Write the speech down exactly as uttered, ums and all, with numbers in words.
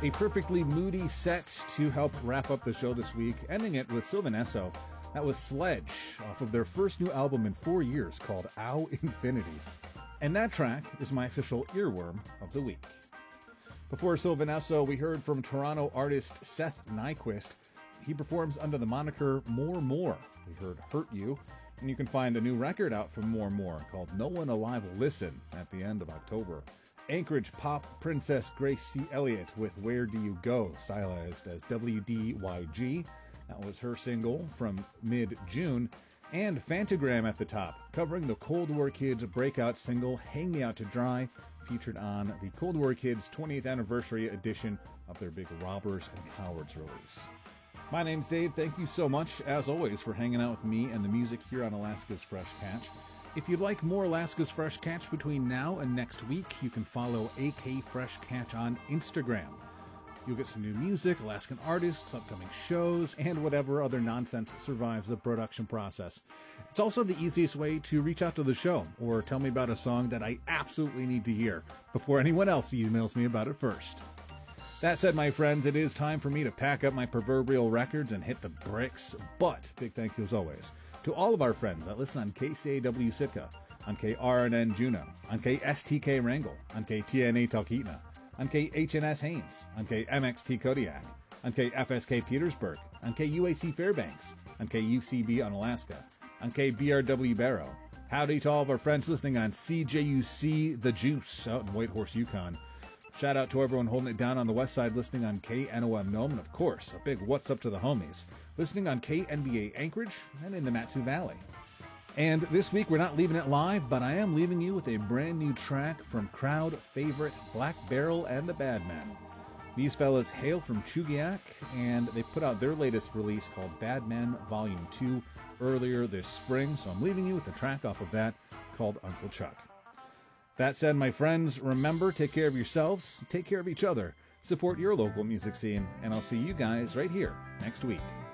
A perfectly moody set to help wrap up the show this week, ending it with Sylvan Esso. That was Sledge, off of their first new album in four years called Ow Infinity. And that track is my official earworm of the week. Before Sylvan Esso, we heard from Toronto artist Seth Nyquist. He performs under the moniker More More. We heard Hurt You, and you can find a new record out from More More called No One Alive Will Listen at the end of October. Anchorage pop princess Grace C. Elliott with Where Do You Go, stylized as W D Y G. That was her single from mid-June. And Fantagram at the top, covering the Cold War Kids breakout single Hang Me Out to Dry, featured on the Cold War Kids twentieth anniversary edition of their big Robbers and Cowards release. My name's Dave. Thank you so much, as always, for hanging out with me and the music here on Alaska's Fresh Catch. If you'd like more Alaska's Fresh Catch between now and next week, you can follow A K Fresh Catch on Instagram. You'll get some new music, Alaskan artists, upcoming shows, and whatever other nonsense survives the production process. It's also the easiest way to reach out to the show or tell me about a song that I absolutely need to hear before anyone else emails me about it first. That said, my friends, it is time for me to pack up my proverbial records and hit the bricks, but big thank you as always to all of our friends that listen on K C A W Sitka, on K R N N Juneau, on K S T K Wrangell, on K T N A Talkeetna, on K H N S Haines, on K M X T Kodiak, on K F S K Petersburg, on K U A C Fairbanks, on K U C B on Alaska, on K B R W Barrow. Howdy to all of our friends listening on C J U C The Juice out in Whitehorse, Yukon. Shout out to everyone holding it down on the west side listening on K N O M Nome, and of course, a big what's up to the homies listening on K N B A Anchorage and in the Matsu Valley. And this week we're not leaving it live, but I am leaving you with a brand new track from crowd favorite Black Barrel and the Badmen. These fellas hail from Chugiak, and they put out their latest release called Bad Men Volume two earlier this spring, so I'm leaving you with a track off of that called Uncle Chuck. That said, my friends, remember, take care of yourselves, take care of each other, support your local music scene, and I'll see you guys right here next week.